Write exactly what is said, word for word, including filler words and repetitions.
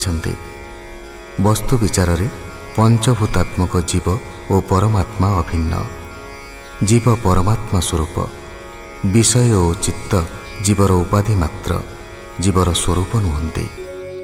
ବସ୍ତୁ ବିଚାରରେ ପଞ୍ଚଭୂତାତ୍ମକ ଜୀବ ଓ ପରମାତ୍ମା ଅଭିନ୍ନ। ଜୀବ ପରମାତ୍ମା ସ୍ୱରୂପ। ବିଷୟ ଓ ଚିତ୍ତ ଜୀବର ଉପାଧି ମାତ୍ର, ଜୀବର ସ୍ୱରୂପ ନୁହନ୍ତି।